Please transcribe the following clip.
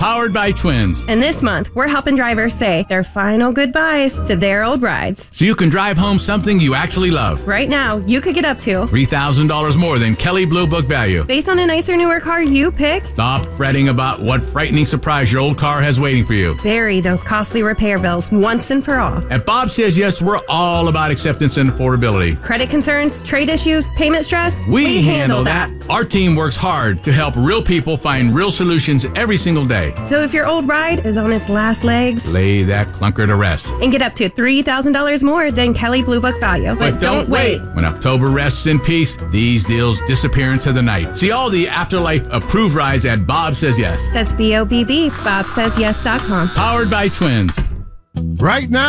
Powered by Twins. And this month, we're helping drivers say their final goodbyes to their old rides. So you can drive home something you actually love. Right now, you could get up to $3,000 more than Kelley Blue Book value. based on a nicer, newer car you pick. Stop fretting about what frightening surprise your old car has waiting for you. Bury those costly repair bills once and for all. At Bob Says Yes, we're all about acceptance and affordability. Credit concerns, trade issues, payment stress? We handle that. Our team works hard to help real people find real solutions every single day. So if your old ride is on its last legs, Lay that clunker to rest. and get up to $3,000 more than Kelley Blue Book value. But don't wait. When October rests in peace, these deals disappear into the night. See all the Afterlife approved rides at Bob Says Yes. That's BOBB, BobSaysYes.com. Powered by Twins. Right now.